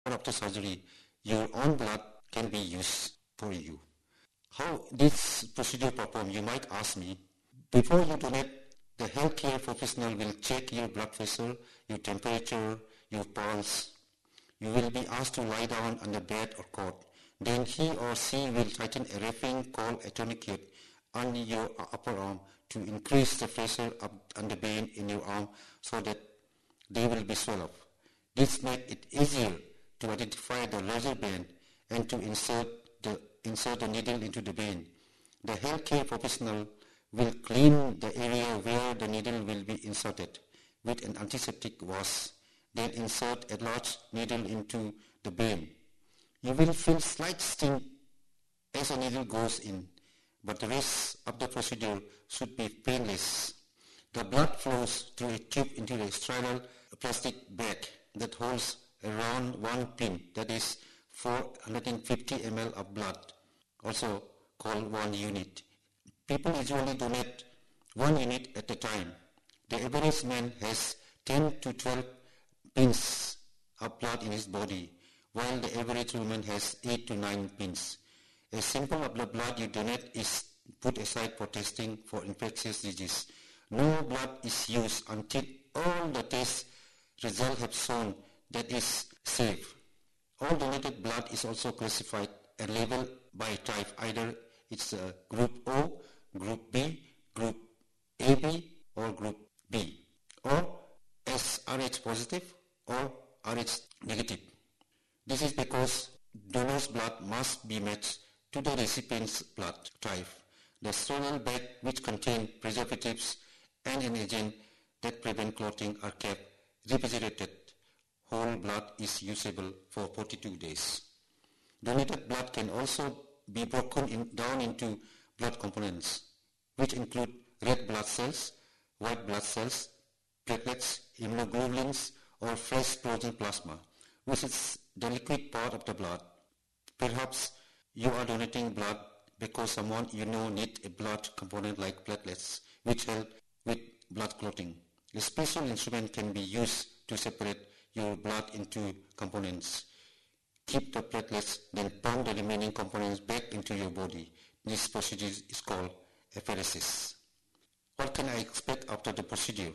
after surgery, your own blood can be used for you. How this procedure performed, you might ask me. Before you donate, the healthcare professional will check your blood pressure, your temperature, your pulse. You will be asked to lie down on the bed or cot. Then he or she will tighten a wrapping called a tourniquet on your upper arm to increase the pressure on the vein in your arm so that they will be swelled up. This makes it easier to identify the larger vein and to insert the needle into the vein. The healthcare professional will clean the area where the needle will be inserted with an antiseptic wash, then insert a large needle into the vein. You will feel slight sting as a needle goes in, but the rest of the procedure should be painless. The blood flows through a tube into a sterile plastic bag that holds around 1 pin, that is 450 ml of blood, also called 1 unit. People usually donate 1 unit at a time. The average man has 10 to 12 pins of blood in his body, while the average woman has 8 to 9 pins. A sample of the blood you donate is put aside for testing for infectious disease. No blood is used until all the test results have shown that is safe. All donated blood is also classified and labeled by type. Either it's group O, group B, group AB, or group B, or as Rh positive or Rh negative. This is because donor's blood must be matched to the recipient's blood type. The sterile bag, which contains preservatives and an agent that prevent clotting, are kept refrigerated. Whole blood is usable for 42 days. Donated blood can also be broken down into blood components, which include red blood cells, white blood cells, platelets, immunoglobulins, or fresh frozen plasma, which is the liquid part of the blood. Perhaps you are donating blood because someone you know needs a blood component like platelets, which help with blood clotting. A special instrument can be used to separate your blood into components. Keep the platelets, then pump the remaining components back into your body. This procedure is called apheresis. What can I expect after the procedure?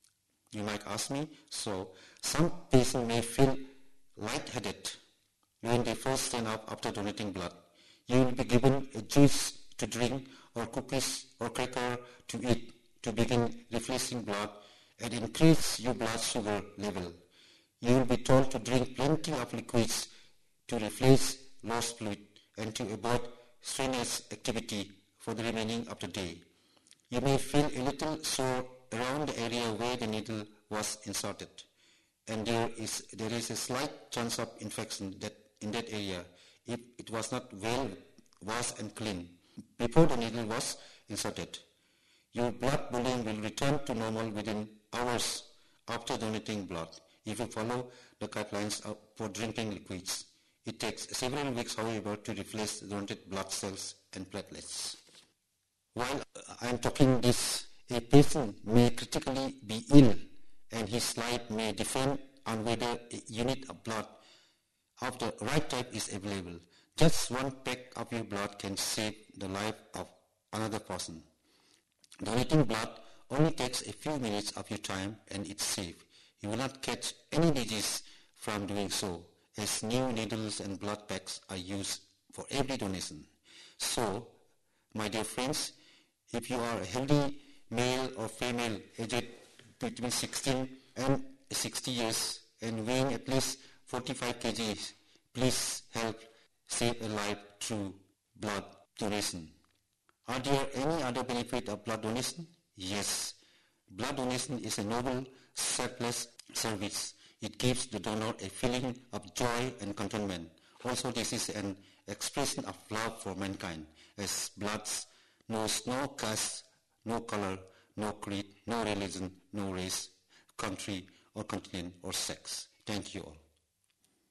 You might ask me. So, some patients may feel lightheaded when they first stand up after donating blood. You will be given a juice to drink or cookies or cracker to eat to begin refreshing blood and increase your blood sugar level. You will be told to drink plenty of liquids to replace lost fluid and to avoid strenuous activity for the remaining of the day. You may feel a little sore around the area where the needle was inserted, and there is a slight chance of infection in that area if it was not well washed and cleaned before the needle was inserted. Your blood volume will return to normal within hours after donating blood if you follow the guidelines for drinking liquids. It takes several weeks, however, to replace donated blood cells and platelets. While I am talking this, a patient may critically be ill and his life may depend on whether a unit of blood of the right type is available. Just one pack of your blood can save the life of another person. Donating blood only takes a few minutes of your time and it's safe. You will not catch any disease from doing so, as new needles and blood packs are used for every donation. So, my dear friends, if you are a healthy male or female aged between 16 and 60 years and weighing at least 45 kgs, please help save a life through blood donation. Are there any other benefit of blood donation? Yes. Blood donation is a noble, selfless service. It gives the donor a feeling of joy and contentment. Also, this is an expression of love for mankind, as blood knows no caste, no color, no creed, no religion, no race, country, or continent, or sex. Thank you all.